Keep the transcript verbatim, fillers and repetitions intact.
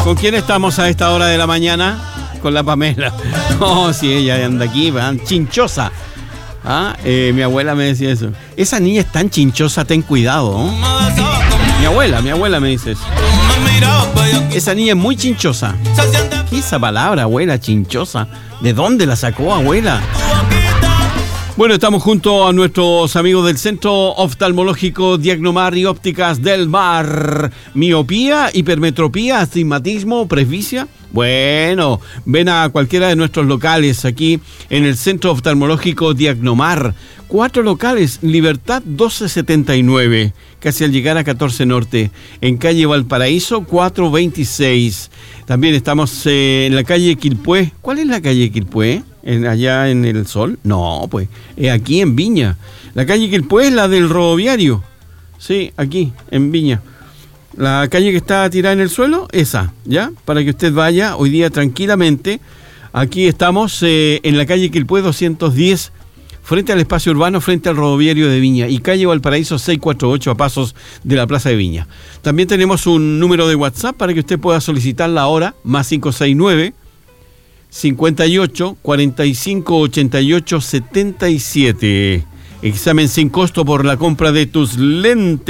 ¿Con quién estamos a esta hora de la mañana? Con la Pamela. Oh, sí, ella anda aquí, va, chinchosa. Ah, eh, mi abuela me decía eso. Esa niña es tan chinchosa, ten cuidado, ¿no? Mi abuela, mi abuela me dice eso. Esa niña es muy chinchosa. ¿Qué es esa palabra, abuela, chinchosa? ¿De dónde la sacó, abuela? Bueno, estamos junto a nuestros amigos del Centro Oftalmológico Diagnomar y Ópticas del Mar. Miopía, hipermetropía, astigmatismo, presbicia. Bueno, ven a cualquiera de nuestros locales aquí en el Centro Oftalmológico Diagnomar. Cuatro locales, Libertad doce setenta y nueve, casi al llegar a catorce Norte, en calle Valparaíso cuatrocientos veintiséis. También estamos eh, en la calle Quilpué. ¿Cuál es la calle Quilpué? ¿En, allá en el Sol? No, pues, es aquí en Viña. La calle Quilpué es la del rodoviario. Sí, aquí, en Viña. La calle que está tirada en el suelo, esa, ¿ya? Para que usted vaya hoy día tranquilamente. Aquí estamos eh, en la calle Quilpué doscientos diez, frente al espacio urbano, frente al rodoviario de Viña, y calle Valparaíso seiscientos cuarenta y ocho, a pasos de la Plaza de Viña. También tenemos un número de WhatsApp para que usted pueda solicitar la hora, más cinco seis nueve, cincuenta y ocho, cuarenta y cinco, ochenta y ocho, setenta y siete. Examen sin costo por la compra de tus lentes.